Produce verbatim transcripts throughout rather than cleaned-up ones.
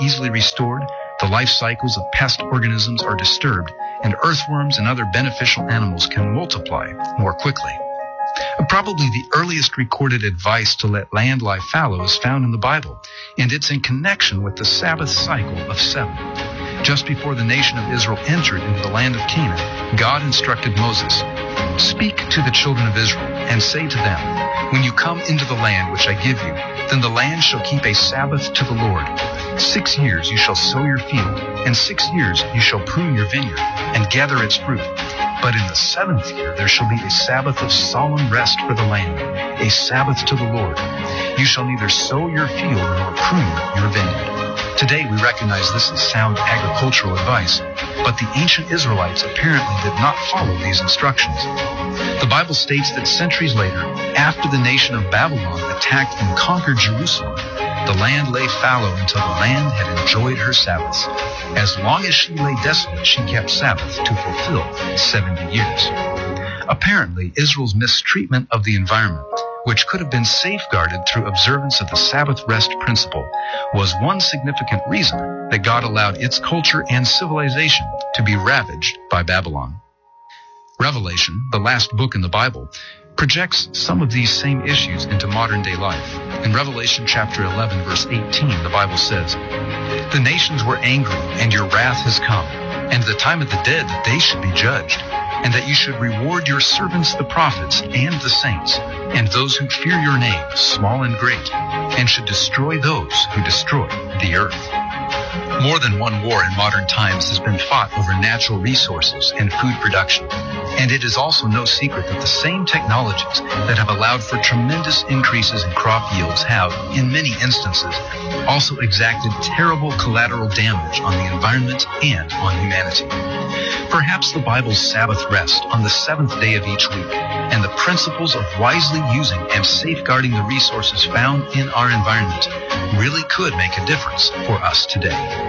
easily restored, the life cycles of pest organisms are disturbed, and earthworms and other beneficial animals can multiply more quickly. Probably the earliest recorded advice to let land lie fallow is found in the Bible, and it's in connection with the Sabbath cycle of seven. Just before the nation of Israel entered into the land of Canaan, God instructed Moses, "Speak to the children of Israel and say to them, when you come into the land which I give you, then the land shall keep a Sabbath to the Lord. Six years you shall sow your field, and six years you shall prune your vineyard, and gather its fruit. But in the seventh year there shall be a Sabbath of solemn rest for the land, a Sabbath to the Lord. You shall neither sow your field nor prune your vineyard." Today we recognize this as sound agricultural advice, but the ancient Israelites apparently did not follow these instructions. The Bible states that centuries later, after the nation of Babylon attacked and conquered Jerusalem, the land lay fallow until the land had enjoyed her Sabbaths. As long as she lay desolate, she kept Sabbath to fulfill seventy years. Apparently, Israel's mistreatment of the environment, which could have been safeguarded through observance of the Sabbath rest principle, was one significant reason that God allowed its culture and civilization to be ravaged by Babylon. Revelation, the last book in the Bible, projects some of these same issues into modern-day life. In Revelation chapter eleven, verse eighteen, the Bible says, "The nations were angry, and your wrath has come, and the time of the dead that they should be judged, and that you should reward your servants the prophets and the saints, and those who fear your name, small and great, and should destroy those who destroy the earth." More than one war in modern times has been fought over natural resources and food production. And it is also no secret that the same technologies that have allowed for tremendous increases in crop yields have, in many instances, also exacted terrible collateral damage on the environment and on humanity. Perhaps the Bible's Sabbath rest on the seventh day of each week and the principles of wisely using and safeguarding the resources found in our environment really could make a difference for us today.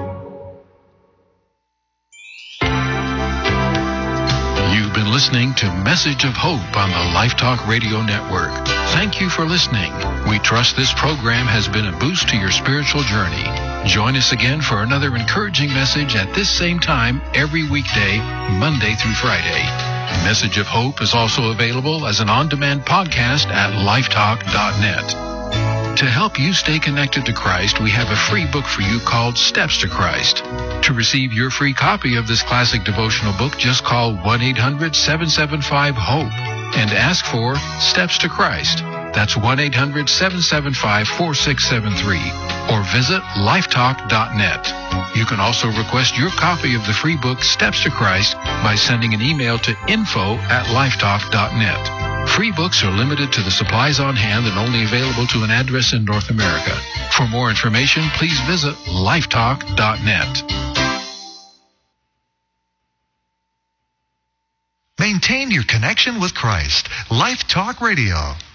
You've been listening to Message of Hope on the Life Talk Radio Network. Thank you for listening. We trust this program has been a boost to your spiritual journey. Join us again for another encouraging message at this same time every weekday, Monday through Friday. Message of Hope is also available as an on-demand podcast at lifetalk dot net. To help you stay connected to Christ, we have a free book for you called Steps to Christ. To receive your free copy of this classic devotional book, just call one eight hundred seven seven five HOPE and ask for Steps to Christ. That's one eight hundred seven seven five four six seven three, or visit lifetalk dot net. You can also request your copy of the free book Steps to Christ by sending an email to info at lifetalk dot net. Free books are limited to the supplies on hand and only available to an address in North America. For more information, please visit lifetalk dot net. Maintain your connection with Christ. Life Talk Radio.